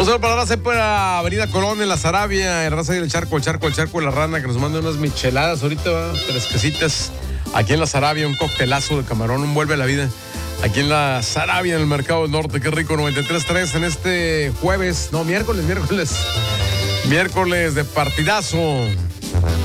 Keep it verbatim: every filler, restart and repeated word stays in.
Un saludo para la raza por la Avenida Colón en la Sarabia, el raza del charco, el charco, el charco de la rana, que nos manda unas micheladas ahorita, ¿va? Tres quesitas. Aquí en la Sarabia, un coctelazo de camarón, un vuelve a la vida. Aquí en la Sarabia, en el Mercado del Norte, qué rico, noventa y tres punto tres en este jueves, no, miércoles, miércoles. Miércoles de partidazo.